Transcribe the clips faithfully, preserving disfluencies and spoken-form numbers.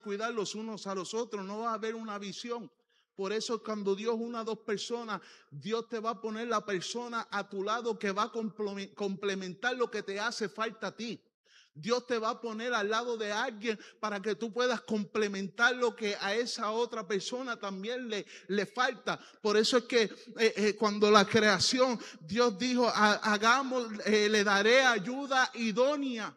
cuidar los unos a los otros, no va a haber una visión. Por eso cuando Dios une a dos personas, Dios te va a poner la persona a tu lado que va a complementar lo que te hace falta a ti. Dios te va a poner al lado de alguien para que tú puedas complementar lo que a esa otra persona también le, le falta. Por eso es que eh, eh, cuando la creación, Dios dijo, hagamos, eh, le daré ayuda idónea.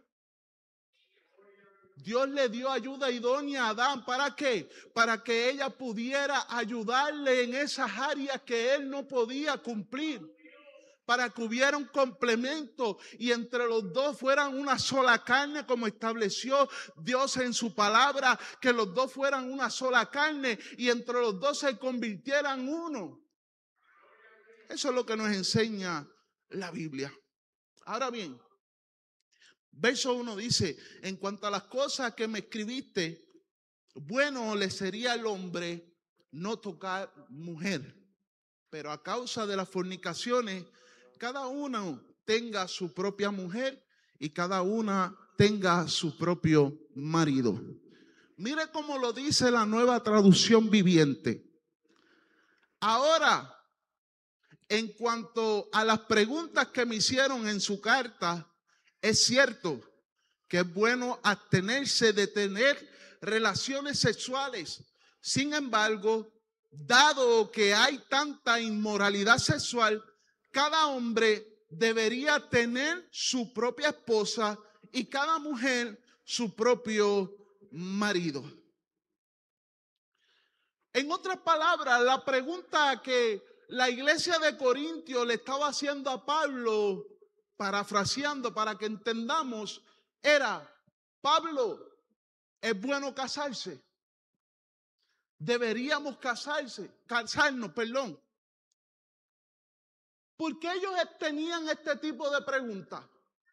Dios le dio ayuda idónea a Adán. ¿Para qué? Para que ella pudiera ayudarle en esas áreas que él no podía cumplir. Para que hubiera un complemento y entre los dos fueran una sola carne, como estableció Dios en su palabra, que los dos fueran una sola carne y entre los dos se convirtieran uno. Eso es lo que nos enseña la Biblia. Ahora bien, verso uno dice, en cuanto a las cosas que me escribiste, bueno le sería al hombre no tocar mujer, pero a causa de las fornicaciones, cada uno tenga su propia mujer y cada una tenga su propio marido. Mire cómo lo dice la Nueva Traducción Viviente. Ahora, en cuanto a las preguntas que me hicieron en su carta, es cierto que es bueno abstenerse de tener relaciones sexuales. Sin embargo, dado que hay tanta inmoralidad sexual, cada hombre debería tener su propia esposa y cada mujer su propio marido. En otras palabras, la pregunta que la iglesia de Corintios le estaba haciendo a Pablo, parafraseando para que entendamos, era: Pablo, ¿es bueno casarse? Deberíamos casarse, casarnos, perdón. ¿Por qué ellos tenían este tipo de preguntas?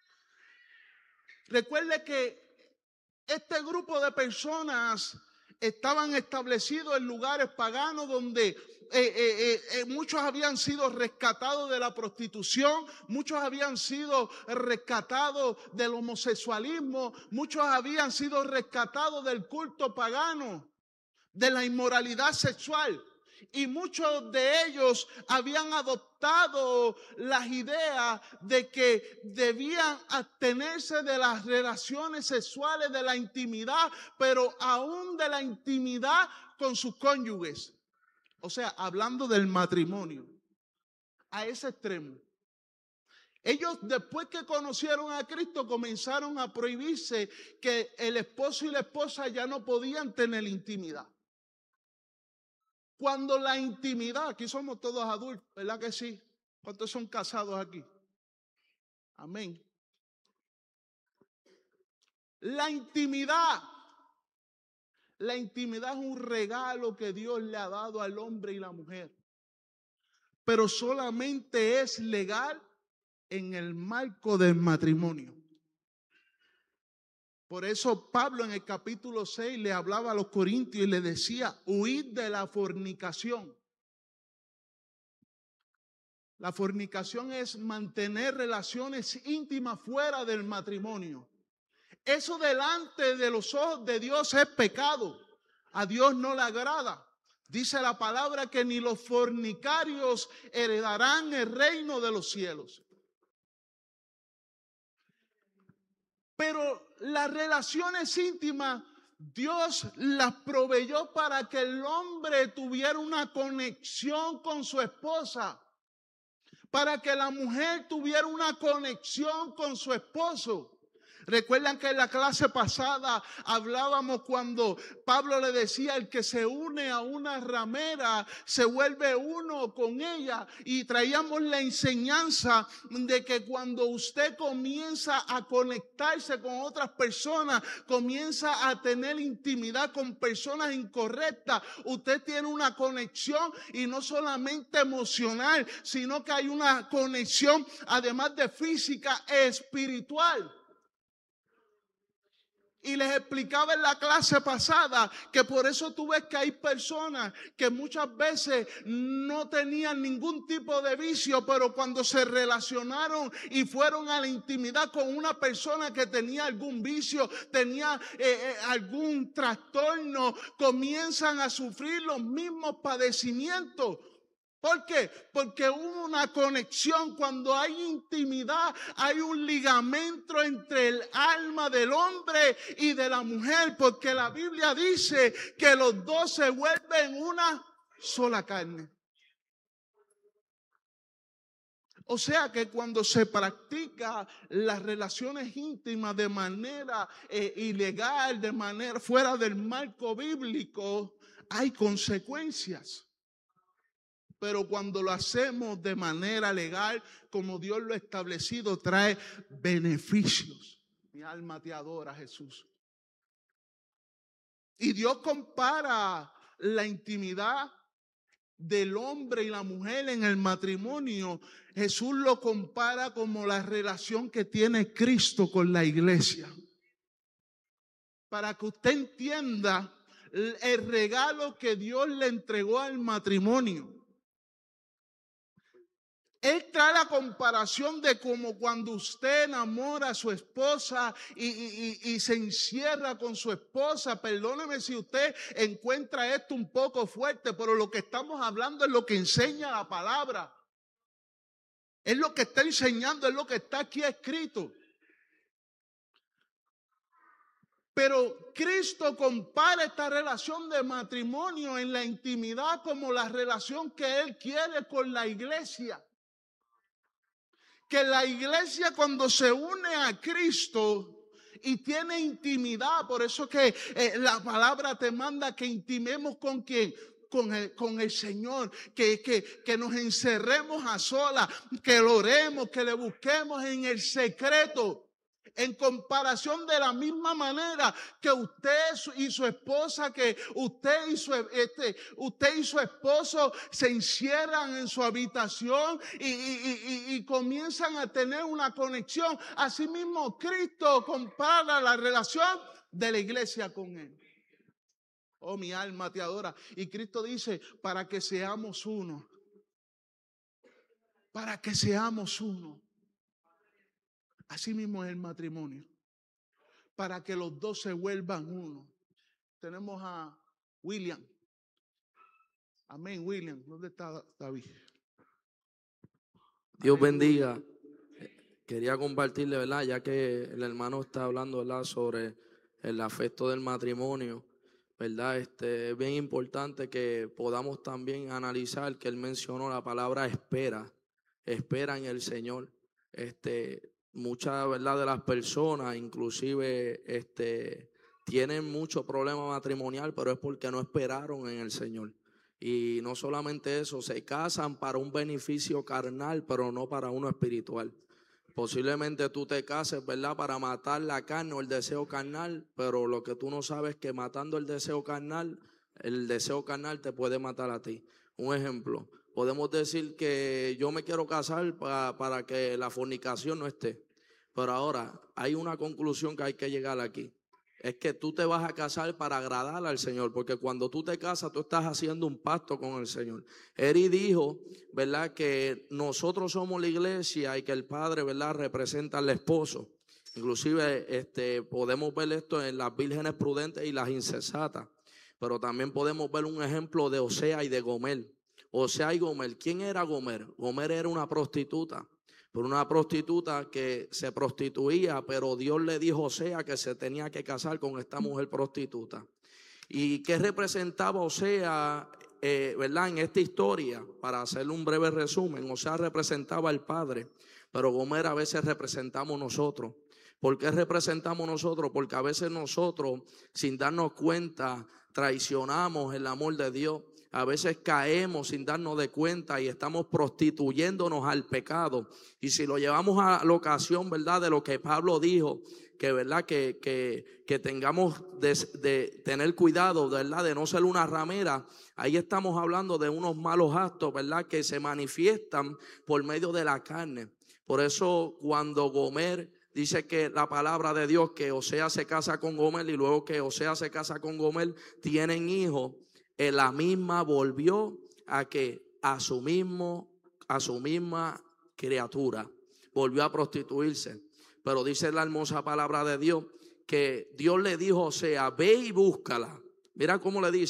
Recuerde que este grupo de personas estaban establecidos en lugares paganos donde eh, eh, eh, muchos habían sido rescatados de la prostitución, muchos habían sido rescatados del homosexualismo, muchos habían sido rescatados del culto pagano, de la inmoralidad sexual. Y muchos de ellos habían adoptado las ideas de que debían abstenerse de las relaciones sexuales, de la intimidad, pero aún de la intimidad con sus cónyuges. O sea, hablando del matrimonio, a ese extremo. Ellos, después que conocieron a Cristo, comenzaron a prohibirse que el esposo y la esposa ya no podían tener intimidad. Cuando la intimidad, aquí somos todos adultos, ¿verdad que sí? ¿Cuántos son casados aquí? Amén. La intimidad, la intimidad es un regalo que Dios le ha dado al hombre y la mujer, pero solamente es legal en el marco del matrimonio. Por eso Pablo en el capítulo seis le hablaba a los corintios y le decía: huid de la fornicación. La fornicación es mantener relaciones íntimas fuera del matrimonio. Eso delante de los ojos de Dios es pecado. A Dios no le agrada. Dice la palabra que ni los fornicarios heredarán el reino de los cielos. Pero las relaciones íntimas, Dios las proveyó para que el hombre tuviera una conexión con su esposa, para que la mujer tuviera una conexión con su esposo. Recuerdan que en la clase pasada hablábamos cuando Pablo le decía: el que se une a una ramera se vuelve uno con ella, y traíamos la enseñanza de que cuando usted comienza a conectarse con otras personas, comienza a tener intimidad con personas incorrectas, usted tiene una conexión, y no solamente emocional, sino que hay una conexión además de física, espiritual. Y les explicaba en la clase pasada que por eso tú ves que hay personas que muchas veces no tenían ningún tipo de vicio, pero cuando se relacionaron y fueron a la intimidad con una persona que tenía algún vicio, tenía eh, eh, algún trastorno, comienzan a sufrir los mismos padecimientos. ¿Por qué? Porque hubo una conexión. Cuando hay intimidad, hay un ligamento entre el alma del hombre y de la mujer, porque la Biblia dice que los dos se vuelven una sola carne. O sea que cuando se practica las relaciones íntimas de manera eh, ilegal, de manera fuera del marco bíblico, hay consecuencias. Pero cuando lo hacemos de manera legal, como Dios lo ha establecido, trae beneficios. Mi alma te adora, Jesús. Y Dios compara la intimidad del hombre y la mujer en el matrimonio. Jesús lo compara como la relación que tiene Cristo con la iglesia. Para que usted entienda el regalo que Dios le entregó al matrimonio. Él trae la comparación de como cuando usted enamora a su esposa y, y, y, y se encierra con su esposa. Perdóneme si usted encuentra esto un poco fuerte, pero lo que estamos hablando es lo que enseña la palabra. Es lo que está enseñando, es lo que está aquí escrito. Pero Cristo compara esta relación de matrimonio en la intimidad como la relación que Él quiere con la iglesia. Que la iglesia cuando se une a Cristo y tiene intimidad, por eso que eh, la palabra te manda que intimemos con quién, con el, con el Señor, que, que, que nos encerremos a solas, que lo oremos, que le busquemos en el secreto. En comparación de la misma manera que usted y su esposa, que usted y su, este, usted y su esposo se encierran en su habitación y, y, y, y comienzan a tener una conexión. Asimismo, Cristo compara la relación de la iglesia con Él. Oh, mi alma te adora. Y Cristo dice, para que seamos uno. Para que seamos uno. Así mismo es el matrimonio, para que los dos se vuelvan uno. Tenemos a William. Amén, William. ¿Dónde está David? Dios Amén. Bendiga. Quería compartirle, ¿verdad? Ya que el hermano está hablando, ¿verdad?, sobre el afecto del matrimonio, ¿verdad? Este, es bien importante que podamos también analizar que él mencionó la palabra espera, espera en el Señor. Este... Muchas, ¿verdad?, de las personas inclusive este, tienen mucho problema matrimonial, pero es porque no esperaron en el Señor. Y no solamente eso, se casan para un beneficio carnal, pero no para uno espiritual. Posiblemente tú te cases, ¿verdad?, para matar la carne o el deseo carnal, pero lo que tú no sabes es que matando el deseo carnal, el deseo carnal te puede matar a ti. Un ejemplo. Podemos decir que yo me quiero casar para, para que la fornicación no esté. Pero ahora hay una conclusión que hay que llegar aquí. Es que tú te vas a casar para agradar al Señor. Porque cuando tú te casas, tú estás haciendo un pacto con el Señor. Eri dijo, ¿verdad?, que nosotros somos la iglesia y que el Padre, ¿verdad?, representa al esposo. Inclusive este, podemos ver esto en las vírgenes prudentes y las insensatas. Pero también podemos ver un ejemplo de Osea y de Gomer. Osea y Gomer. ¿Quién era Gomer? Gomer era una prostituta, pero una prostituta que se prostituía, pero Dios le dijo a Osea que se tenía que casar con esta mujer prostituta. ¿Y qué representaba Osea, eh, verdad, en esta historia? Para hacerle un breve resumen, Osea representaba al padre, pero Gomer a veces representamos nosotros. ¿Por qué representamos nosotros? Porque a veces nosotros, sin darnos cuenta, traicionamos el amor de Dios. A veces caemos sin darnos de cuenta y estamos prostituyéndonos al pecado. Y si lo llevamos a la ocasión, ¿verdad?, de lo que Pablo dijo, que verdad que, que, que tengamos de, de tener cuidado, ¿verdad?, de no ser una ramera. Ahí estamos hablando de unos malos actos, ¿verdad?, que se manifiestan por medio de la carne. Por eso cuando Gomer dice que la palabra de Dios, que Osea se casa con Gomer, y luego que Osea se casa con Gomer, tienen hijos. Eh, la misma volvió a que a su mismo, a su misma criatura, volvió a prostituirse. Pero dice la hermosa palabra de Dios que Dios le dijo a Osea: ve y búscala. Mira cómo le dice.